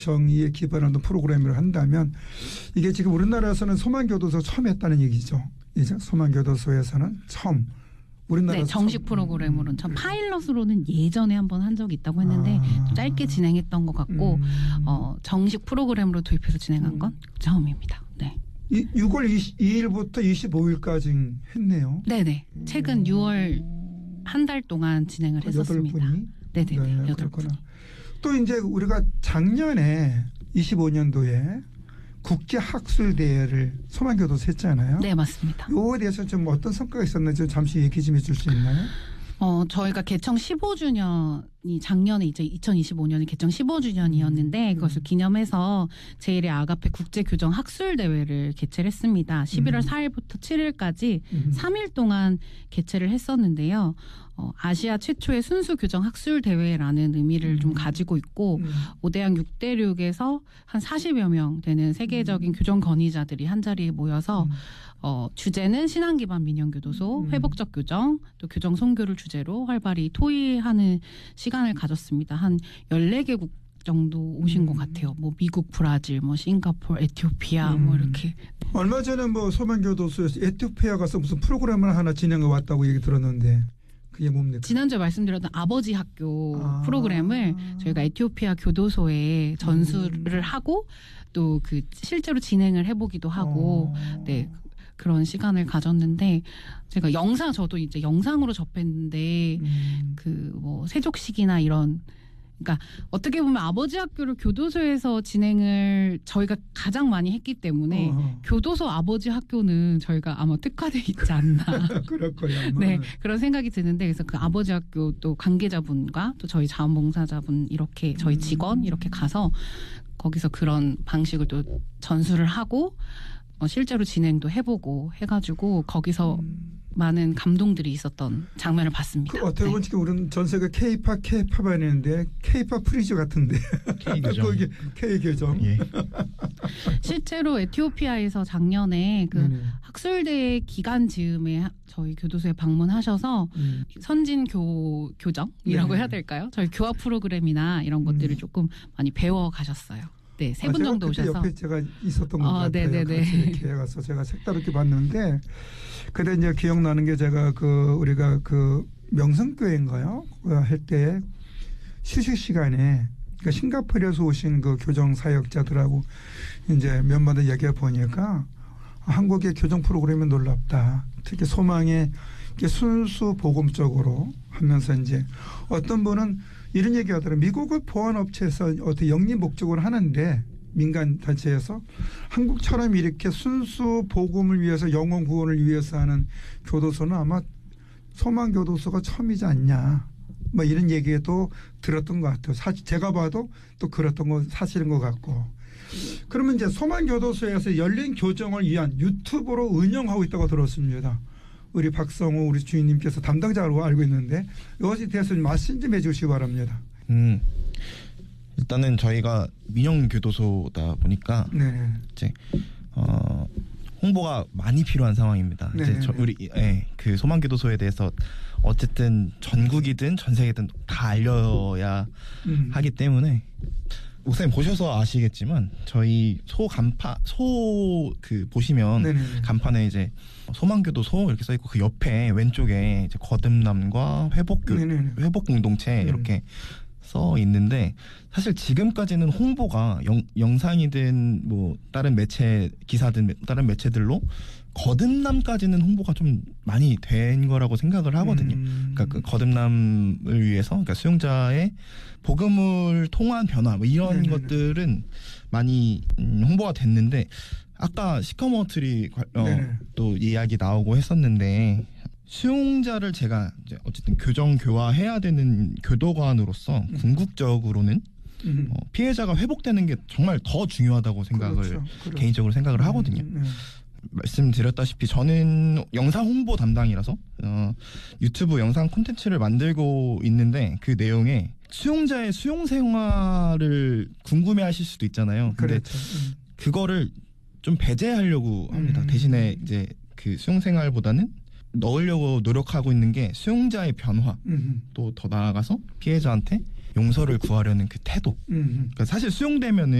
정의에 기반한 프로그램을 한다면 이게 지금 우리나라에서는 소망교도소 처음 했다는 얘기죠. 이제 소망교도소에서는 처음. 네, 정식 프로그램으로는 전 파일럿으로는 예전에 한번 한 적이 있다고 했는데 좀 짧게 진행했던 것 같고 정식 프로그램으로 도입해서 진행한 건 처음입니다. 네. 6월 22일부터 25일까지 했네요. 네네. 최근 6월 한 달 동안 진행을 했었습니다. 8분이? 네네네. 네, 8분이. 또 이제 우리가 작년에 25년도에 국제학술대회를 소망교도소 했잖아요. 네, 맞습니다. 이거에 대해서 좀 어떤 성과가 있었는지 잠시 얘기 좀 해줄 수 있나요? 저희가 개청 15주년이 작년에 이제 2025년이 개청 15주년이었는데 그것을 기념해서 제1회 아가페 국제교정 학술대회를 개최를 했습니다. 11월 4일부터 7일까지 3일 동안 개최를 했었는데요. 아시아 최초의 순수 교정 학술 대회라는 의미를 좀 가지고 있고 5대양 6대륙에서 한 40여 명 되는 세계적인 교정 권위자들이 한 자리에 모여서 주제는 신앙 기반 민영교도소, 회복적 교정, 또 교정 선교를 주제로 활발히 토의하는 시간을 가졌습니다. 한 14개국 정도 오신 것 같아요. 뭐 미국, 브라질, 뭐 싱가포르, 에티오피아 뭐 이렇게. 얼마 전에 뭐 소망교도소에서 에티오피아 가서 무슨 프로그램을 하나 진행해 왔다고 얘기 들었는데 그게 뭡니까? 지난주에 말씀드렸던 아버지 학교 프로그램을 저희가 에티오피아 교도소에 전수를 하고 또 그 실제로 진행을 해보기도 하고 네. 그런 시간을 가졌는데 제가 저도 이제 영상으로 접했는데 그 뭐 세족식이나 이런 그러니까 어떻게 보면 아버지 학교를 교도소에서 진행을 저희가 가장 많이 했기 때문에 교도소 아버지 학교는 저희가 아마 특화돼 있지 않나. 그럴 거예요. 네, 그런 생각이 드는데 그래서 그 아버지 학교 또 관계자분과 또 저희 자원봉사자분 이렇게 저희 직원 이렇게 가서 거기서 그런 방식을 또 전수를 하고 실제로 진행도 해보고 해가지고 거기서 많은 감동들이 있었던 장면을 봤습니다. 그 어떻게 보면 지금 우리는 전 세계 K-팝 하는데 K-팝 프리즈 같은데. K-교정. K-교정. 예. 실제로 에티오피아에서 작년에 그 학술대 기간 즈음에 저희 교도소에 방문하셔서 선진 교정이라고 해야 될까요? 저희 교화 프로그램이나 이런 것들을 조금 많이 배워 가셨어요. 네, 3분 정도 오셔서. 옆에 제가 있었던 것 같아요. 네네네. 이렇게 가서 제가 색다르게 봤는데, 그때 이제 기억나는 게 제가 우리가 명성교회인가요? 할 때 휴식 시간에 그러니까 싱가포르에서 오신 그 교정 사역자들하고 이제 몇 마디 얘기해 보니까 한국의 교정 프로그램이 놀랍다. 특히 소망의 순수 복음적으로 하면서 이제 어떤 분은 이런 얘기 하더라고요. 미국의 보안업체에서 어떻게 영리 목적으로 하는데 민간 단체에서 한국처럼 이렇게 순수 복음을 위해서 영혼 구원을 위해서 하는 교도소는 아마 소망교도소가 처음이지 않냐. 뭐 이런 얘기도 들었던 것 같아요. 사실 제가 봐도 또 그랬던 거 사실인 것 같고. 그러면 이제 소망교도소에서 열린 교정을 위한 유튜브로 운영하고 있다고 들었습니다. 우리 박성호 우리 주인님께서 담당자로 알고 있는데 이것에 대해서 좀 말씀 좀 해주시기 바랍니다. 일단은 저희가 민영교도소다 보니까 이제 홍보가 많이 필요한 상황입니다. 이제 우리 그 소망교도소에 대해서 어쨌든 전국이든 전 세계든 다 알려야 하기 때문에 목사님 보셔서 아시겠지만 저희 보시면 간판에 이제 소망교도소 이렇게 써 있고 그 옆에 왼쪽에 이제 거듭남과 회복 공동체 이렇게 써 있는데 사실 지금까지는 홍보가 영상이든 뭐 다른 매체 기사든 다른 매체들로 거듭남까지는 홍보가 좀 많이 된 거라고 생각을 하거든요. 그러니까 그 거듭남을 위해서 그러니까 수용자의 복음을 통한 변화 뭐 이런 것들은 많이 홍보가 됐는데 아까 시커머트리 또 이야기 나오고 했었는데 수용자를 제가 이제 어쨌든 교정 교화해야 되는 교도관으로서 궁극적으로는 피해자가 회복되는 게 정말 더 중요하다고 생각을 개인적으로 생각을 하거든요. 말씀드렸다시피 저는 영상 홍보 담당이라서 유튜브 영상 콘텐츠를 만들고 있는데 그 내용에 수용자의 수용 생활을 궁금해하실 수도 있잖아요. 근데 그거를 좀 배제하려고 합니다. 대신에 이제 그 수용 생활보다는 넣으려고 노력하고 있는 게 수용자의 변화 또 더 나아가서 피해자한테 용서를 구하려는 그 태도. 그러니까 사실 수용되면은